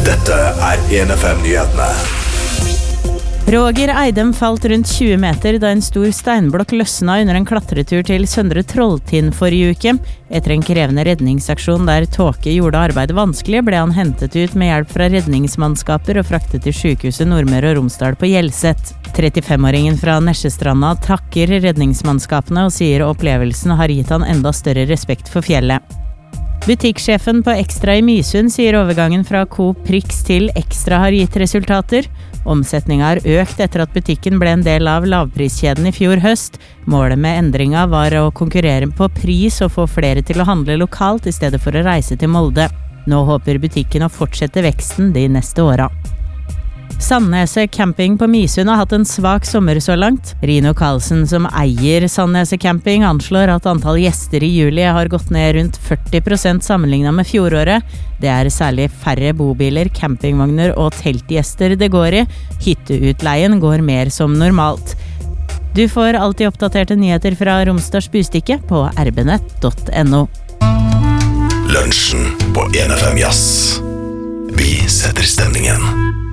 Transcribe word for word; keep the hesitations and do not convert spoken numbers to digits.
Dette er en F M-nyhetene. Roger Eidem falt rundt tjue meter da en stor steinblokk løsna under en klatretur til Søndre Trolltind forrige uke. Etter en krevende redningsaksjon der tåke gjorde arbeidet vanskelig, ble han hentet ut med hjelp fra redningsmannskaper og fraktet til sykehuset Nordmøre og Romsdal på Hjelset. trettifem-åringen fra Nesjestranda takker redningsmannskapene og sier opplevelsen har gitt han enda større respekt for fjellet. Butikksjefen på Extra i Misund sier overgangen fra Coop Prix til Extra har gitt resultater. Omsetningen har økt etter at butikken ble en del av lavpriskjeden i fjor høst. Målet med endringen var å konkurrere på pris og få flere til å handle lokalt i stedet for å reise til Molde. Nå håper butikken å fortsette veksten de neste åra. Sandneset camping på Misund har hatt en svak sommer så langt. Rino Karlsen, som eier Sandneset camping, anslår at antall gjester i juli har gått ned rundt førti prosent sammenlignet med fjoråret. Det er særlig færre bobiler, campingvogner og teltgjester det går i. Hytteutleien går mer som normalt. Du får alltid oppdaterte nyheter fra Romsdals Bustikke på r b nett punktum n o. Lunsjen på en F M Jazz. Vi setter stemningen.